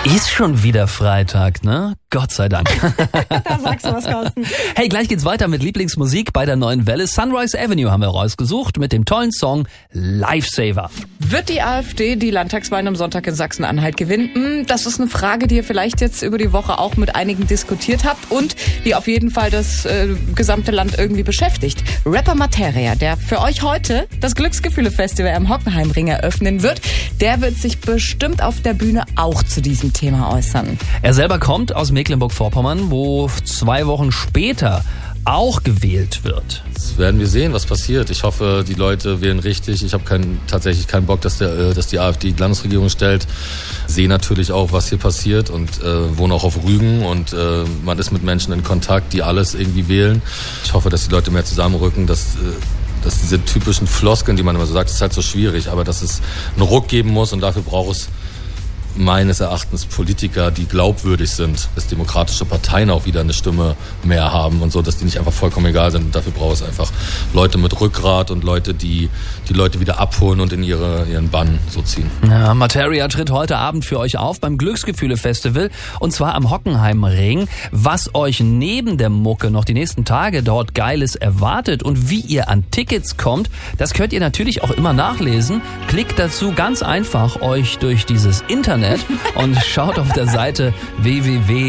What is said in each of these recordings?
Ist schon wieder Freitag, ne? Gott sei Dank. Da sagst du was, Carsten. Hey, gleich geht's weiter mit Lieblingsmusik bei der Neuen Welle. Sunrise Avenue haben wir rausgesucht mit dem tollen Song Lifesaver. Wird die AfD die Landtagswahlen am Sonntag in Sachsen-Anhalt gewinnen? Das ist eine Frage, die ihr vielleicht jetzt über die Woche auch mit einigen diskutiert habt und die auf jeden Fall das gesamte Land irgendwie beschäftigt. Rapper Materia, der für euch heute das Glücksgefühle-Festival am Hockenheimring eröffnen wird, der wird sich bestimmt auf der Bühne auch zu diesem Thema äußern. Er selber kommt aus Mecklenburg-Vorpommern, wo 2 Wochen später auch gewählt wird. Das werden wir sehen, was passiert. Ich hoffe, die Leute wählen richtig. Ich habe tatsächlich keinen Bock, dass die AfD die Landesregierung stellt. Sehe natürlich auch, was hier passiert und wohne auch auf Rügen und man ist mit Menschen in Kontakt, die alles irgendwie wählen. Ich hoffe, dass die Leute mehr zusammenrücken, dass diese typischen Floskeln, die man immer so sagt, ist halt so schwierig, aber dass es einen Ruck geben muss und dafür braucht es meines Erachtens Politiker, die glaubwürdig sind, dass demokratische Parteien auch wieder eine Stimme mehr haben und so, dass die nicht einfach vollkommen egal sind. Und dafür braucht es einfach Leute mit Rückgrat und Leute, die Leute wieder abholen und in ihren Bann so ziehen. Ja, Materia tritt heute Abend für euch auf beim Glücksgefühle-Festival und zwar am Hockenheimring. Was euch neben der Mucke noch die nächsten Tage dort Geiles erwartet und wie ihr an Tickets kommt, das könnt ihr natürlich auch immer nachlesen. Klickt dazu ganz einfach euch durch dieses Internet und schaut auf der Seite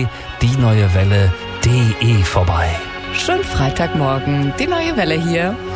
www.dieneuewelle.de vorbei. Schönen Freitagmorgen, die Neue Welle hier.